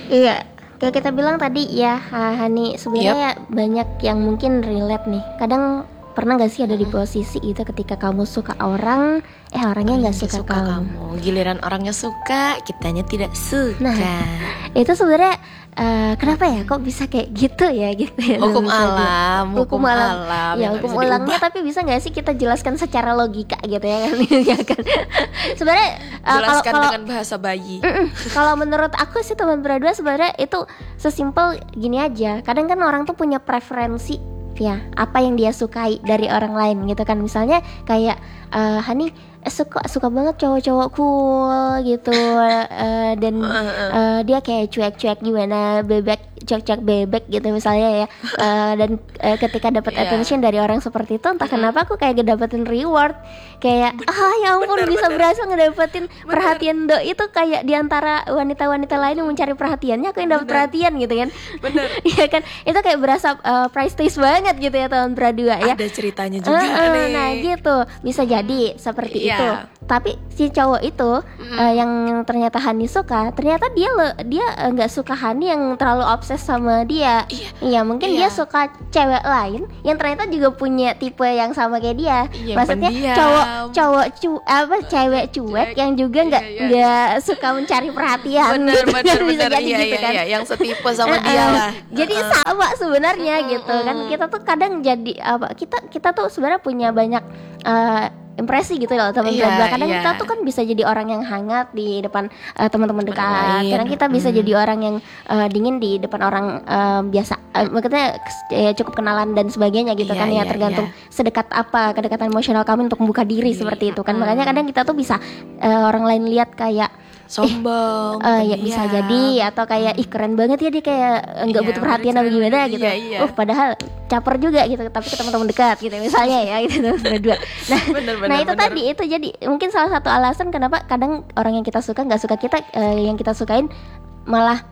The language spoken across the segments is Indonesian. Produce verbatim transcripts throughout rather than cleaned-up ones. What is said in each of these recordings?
Iya, kayak kita bilang tadi ya, Ha- Hani, sebenarnya banyak yang mungkin relate nih. Kadang pernah gak sih ada di posisi itu ketika kamu suka orang, eh orangnya nggak Nggak suka, kamu. kamu. Giliran orangnya suka, kitanya tidak suka. Nah, Itu sebenarnya eh, kenapa ya? Kok bisa kayak gitu ya, gitu ya? Hukum Bisa di- alam, hukum hukum alam. alam Ya yang nggak hukum bisa alamnya, diubah. tapi bisa nggak sih kita jelaskan secara logika gitu ya kan? Ya kan? Sebenarnya eh, kalau Jelaskan kalau dengan bahasa bayi. Mm-mm. Kalau menurut aku sih teman berdua sebenarnya itu sesimpel gini aja. Kadang kan orang tuh punya preferensi ya, apa yang dia sukai dari orang lain gitu kan. Misalnya kayak eh, Hani eh, suka suka banget cowok-cowok cool gitu, eh, dan eh, dia kayak cuek-cuek gimana, bebek cuek-cuek bebek gitu misalnya ya. Eh, dan eh, ketika dapat Iya. attention dari orang seperti itu, entah kenapa aku kayak ngedapetin reward, kayak ah ya ampun, bener, bisa bener. berhasil ngedapetin perhatian do itu, kayak diantara wanita-wanita lain yang mencari perhatiannya, aku yang dapat perhatian gitu kan. Bener. Iya kan, itu kayak berasa uh, price taste banget gitu ya tahun berdua ya. Ada ceritanya juga Eh, eh, nih. nah gitu bisa jadi seperti Iya. itu. Tapi si cowok itu eh, yang ternyata Hani suka, ternyata dia lo dia eh, nggak suka Hani yang terlalu obses sama dia. Iya, mungkin Iya. dia suka cewek lain yang ternyata juga punya tipe yang sama kayak dia. Iya, Maksudnya pendiam. cowok cowok cu apa cewek cuek Cuek. yang juga nggak Iya, iya. nggak suka mencari perhatian. Bener, Gitu bener, kan, bisa bener. jadi Iya, gitu iya, kan. iya. Yang setipe sama Eh, dia eh. lah. Jadi sama sebenarnya gitu kan. Kita tuh kadang jadi apa? Kita kita tuh sebenarnya punya banyak eh, impresi gitu loh teman Iya, berdua. Kadang iya. kita tuh kan bisa jadi orang yang hangat di depan eh, teman-teman Teman dekat. lain. Kadang kita bisa jadi orang yang eh, dingin di depan orang eh, biasa. Eh, maksudnya ya, cukup kenalan dan sebagainya gitu Iya, kan ya, iya, tergantung iya. sedekat apa kedekatan emosional kami untuk membuka diri seperti itu kan. Makanya kadang kita tuh bisa eh, orang lain lihat kayak Sombong. Eh, ya bisa pendiam. jadi, atau kayak ih keren banget ya dia, kayak nggak Iya, butuh perhatian bener, apa gimana bener. gitu. Iya, iya. Uh padahal caper juga gitu, tapi ke teman-teman dekat gitu misalnya ya gitu berdua. Nah, Bener, bener, nah itu bener. tadi itu jadi mungkin salah satu alasan kenapa kadang orang yang kita suka nggak suka kita, eh, yang kita sukain malah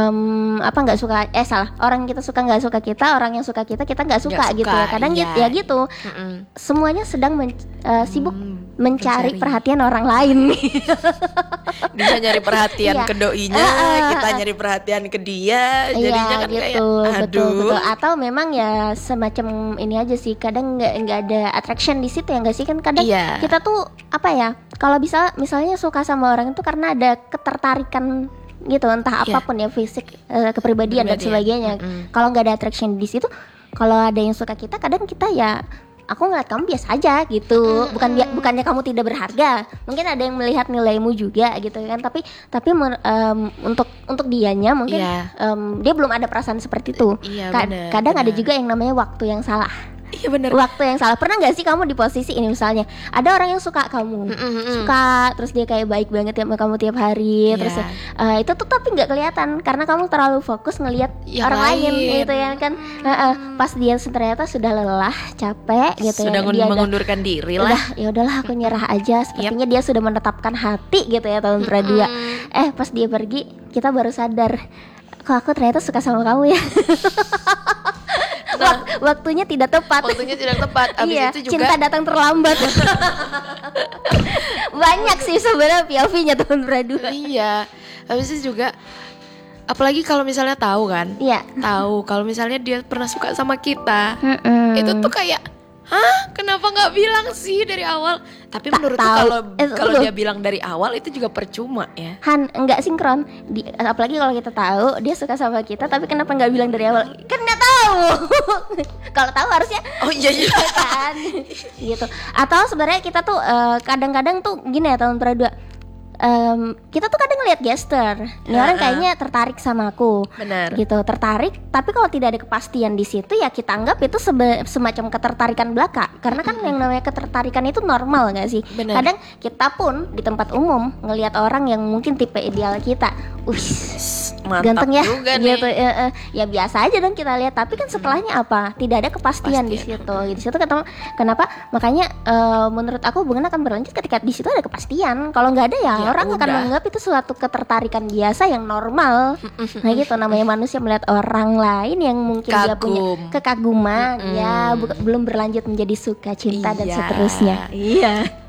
em, apa nggak suka eh salah orang yang kita suka nggak suka kita, orang yang suka kita kita nggak suka, Nggak gitu suka, ya. Kadang iya. gitu ya gitu. Mm-mm. Semuanya sedang men- eh, sibuk Hmm, mencari mencari. perhatian orang lain. Dia nyari perhatian Iya. ke doinya, Eh, eh, kita eh. nyari perhatian ke dia. Jadinya Iya kan gitu, kayak betul aduh. betul. Atau memang ya semacam ini aja sih, kadang nggak nggak ada attraction di situ ya nggak sih kan. Kadang Iya. kita tuh apa ya, kalau bisa misalnya suka sama orang itu karena ada ketertarikan gitu, entah Iya. apapun ya, fisik, eh, kepribadian dan Kepribadian. sebagainya. Mm-mm. Kalau nggak ada attraction di situ, kalau ada yang suka kita, kadang kita ya aku ngeliat kamu biasa aja gitu, bukan dia- bukannya kamu tidak berharga, mungkin ada yang melihat nilaimu juga gitu kan, tapi tapi men- em, untuk untuk dianya mungkin Iya. em, dia belum ada perasaan seperti itu. Iya, Ka- benar, kadang ada benar. juga yang namanya waktu yang salah. Iya bener. Waktu yang salah. Pernah nggak sih kamu di posisi ini, misalnya ada orang yang suka kamu, Mm-mm. suka, terus dia kayak baik banget ya sama kamu tiap hari, Iya. terus eh, itu tuh tapi nggak kelihatan karena kamu terlalu fokus ngelihat Yang orang lain. lain. Gitu ya kan. Heeh, pas dia ternyata sudah lelah, capek gitu Sudah ya, ngun- dia udah- mengundurkan diri lah. udah ya udahlah aku nyerah aja, sepertinya dia sudah menetapkan hati gitu ya tahun berdua. Eh pas dia pergi, kita baru sadar kok aku ternyata suka sama kamu ya. Wak- waktunya tidak tepat. Waktunya tidak tepat. Abis Iya, itu juga cinta datang terlambat. Banyak sih sebenarnya P O V-nya tahun berdua. iya. Habis itu juga apalagi kalau misalnya tahu kan, Iya. tahu kalau misalnya dia pernah suka sama kita, Mm-mm. itu tuh kayak, hah, kenapa nggak bilang sih dari awal? Tapi Tak menurutku tahu. kalau Eh, kalau lu. dia bilang dari awal itu juga percuma ya. Han, enggak sinkron. Di, apalagi kalau kita tahu dia suka sama kita, tapi kenapa nggak bilang dari awal? Kan nggak tahu. Kalau tahu harusnya Oh iya iya. kan gitu. Atau sebenarnya kita tuh eh, kadang-kadang tuh gini ya tahun berdua. Em, kita tuh kadang ngeliat gesture, ini orang Ha-ha. kayaknya tertarik sama aku, Benar. gitu, tertarik. Tapi kalau tidak ada kepastian di situ, ya kita anggap itu sebe- semacam ketertarikan belaka. Karena kan yang namanya ketertarikan itu normal nggak sih? Benar. Kadang kita pun di tempat umum ngelihat orang yang mungkin tipe ideal kita, wih, Mantap ganteng ya, juga nih. gitu. eh, eh. Ya biasa aja dong kita lihat. Tapi kan setelahnya apa? Tidak ada kepastian di Kepastian. situ. Di situ ketemu. Kenapa? Makanya eh, menurut aku hubungan akan berlanjut ketika di situ ada kepastian. Kalau nggak ada ya, Ya orang akan udah. menganggap itu suatu ketertarikan biasa yang normal. Nah gitu, namanya manusia melihat orang lain yang mungkin dia punya Kagum. kekaguman, Mm-mm. ya bu- belum berlanjut menjadi suka, cinta dan Iya. seterusnya. Iya.